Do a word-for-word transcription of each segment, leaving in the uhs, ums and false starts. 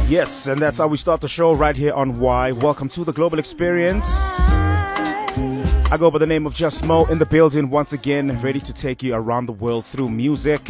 Yes, and that's how we start the show right here on Y. Welcome to the Global Experience. I go by the name of Just Mo in the building once again, ready to take you around the world through music.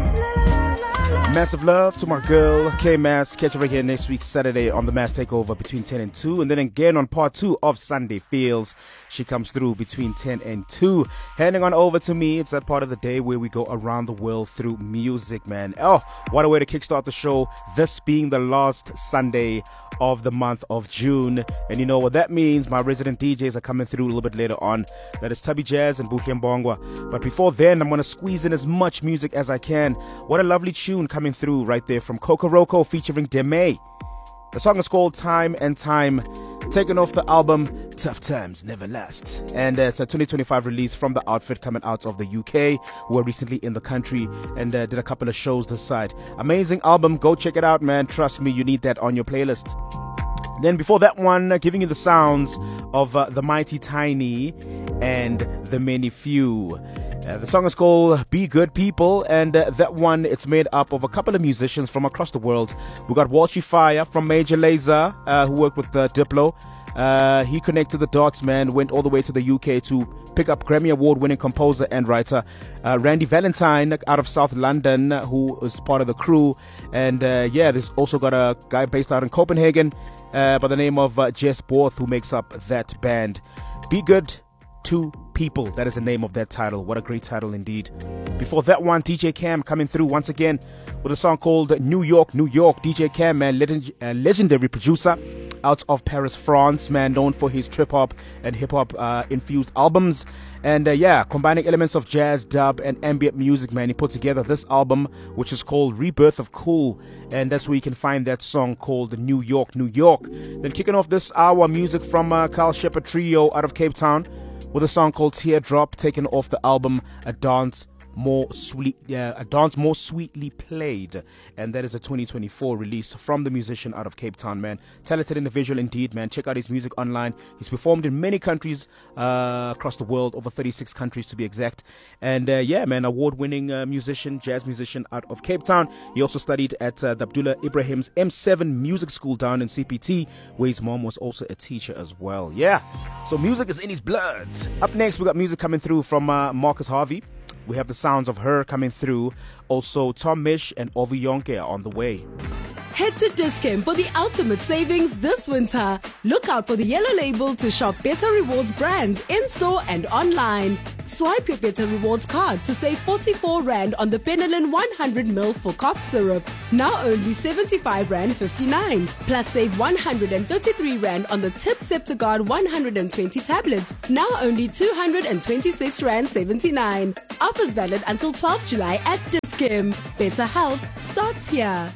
Massive love to my girl, K-Mass. Catch her right here next week, Saturday, on the Mass Takeover between ten and two. And then again on part two of Sunday Feels. She comes through between ten and two. Handing on over to me. It's that part of the day where we go around the world through music, man. Oh, what a way to kickstart the show. This being the last Sunday of the month of June. And you know what that means. My resident D Js are coming through a little bit later on. That is Tubby Jazz and Buhle Mbongwa. But before then, I'm going to squeeze in as much music as I can. What a lovely tune coming through right there from Kokoroko featuring Deme. The song is called Time and Time, taken off the album Tough Times Never Last. And uh, it's a twenty twenty-five release from the outfit coming out of the U K, who were recently in the country and uh, did a couple of shows this side. Amazing album. Go check it out, man. Trust me, you need that on your playlist. Then before that one, uh, giving you the sounds of uh, the Mighty Tiny and the Many Few. Uh, the song is called Be Good People, and uh, that one, it's made up of a couple of musicians from across the world. We got Walshy Fire from Major Lazer, uh, who worked with uh, Diplo. Uh, he connected the dots, man, went all the way to the U K to pick up Grammy Award-winning composer and writer uh, Randy Valentine out of South London, who is part of the crew. And uh, yeah, there's also got a guy based out in Copenhagen uh, by the name of uh, Jess Borth, who makes up that band. Be Good to People, that is the name of that title. What a great title indeed. Before that one, D J Cam coming through once again with a song called New York, New York. D J Cam, man, legend, uh, legendary producer out of Paris, France, man, known for his trip-hop and hip-hop uh, infused albums. And uh, yeah, combining elements of jazz, dub, and ambient music, man, he put together this album, which is called Rebirth of Cool. And that's where you can find that song called New York, New York. Then kicking off this hour, music from uh, Carl Shepard Trio out of Cape Town, with a song called Teardrop, taken off the album A Dance More Sweet, uh, A Dance More Sweetly Played, and that is a twenty twenty-four release from the musician out of Cape Town, man. Talented individual indeed, man. Check out his music online. He's performed in many countries uh, across the world, over thirty-six countries to be exact. And uh, yeah, man, award-winning uh, musician, jazz musician out of Cape Town. He also studied at uh, the Abdullah Ibrahim's M seven Music School down in C P T, where his mom was also a teacher as well. Yeah, so music is in his blood. Up next, we got music coming through from uh, Marcus Harvey. We have the sounds of her coming through. Also, Tom Misch and Ovi Yonke are on the way. Head to Dis-Chem for the ultimate savings this winter. Look out for the yellow label to shop Better Rewards brands in-store and online. Swipe your Better Rewards card to save forty-four rand on the Penilyn one hundred milliliters for cough syrup. Now only seventy-five rand fifty-nine. Plus save one hundred thirty-three rand on the Tip Septiguard one hundred twenty tablets. Now only two hundred twenty-six rand seventy-nine. Offers valid until twelfth July at Dis-Chem. Better health starts here.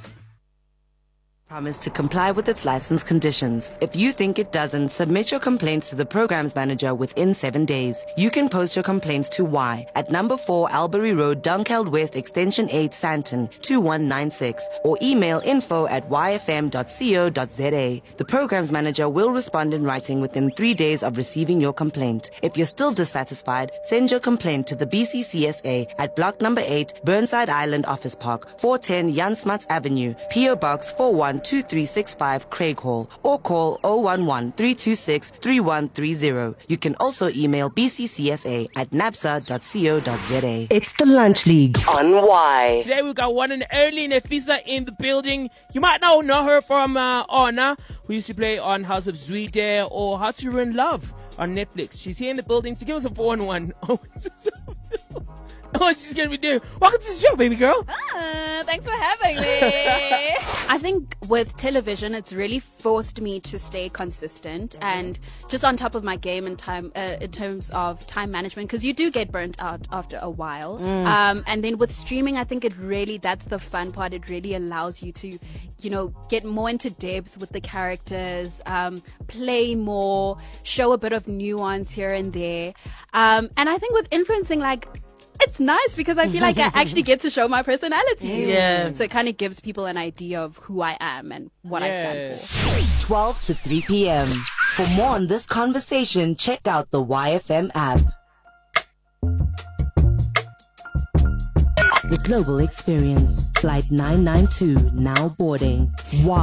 Promise to comply with its license conditions. If you think it doesn't, submit your complaints to the programs manager within seven days. You can post your complaints to Y at number four Albury Road, Dunkeld West, extension eight, Sandton, two one nine six, or email info at y f m dot co dot z a. The programs manager will respond in writing within three days of receiving your complaint. If you're still dissatisfied, send your complaint to the B C C S A at block number eight, Burnside Island Office Park, four ten Jan Smuts Avenue, P O Box four one two three six five, Craig Hall, or call zero one one, three two six, three one three zero. You can also email b c c s a at napsa dot co dot z a. It's the Lunch League on Y. Today we've got one and only Nefisa in the building. You might now know her from uh, Honor, who used to play on House of Zwide or How to Ruin Love on Netflix. She's here in the building to give us a four on one. Oh, what she's going to be doing. Welcome to the show, baby girl. Ah, thanks for having me. I think with television, it's really forced me to stay consistent and just on top of my game in time, uh, in terms of time management, because you do get burnt out after a while. Mm. Um, and then with streaming, I think it really, that's the fun part. It really allows you to, you know, get more into depth with the characters, um, play more, show a bit of nuance here and there. Um, and I think with influencing, like, it's nice because I feel like I actually get to show my personality. Yeah. So it kind of gives people an idea of who I am and what yeah. I stand for. twelve to three p.m. For more on this conversation, check out the Y F M app. The Global Experience, Flight nine nine two, now boarding. Y.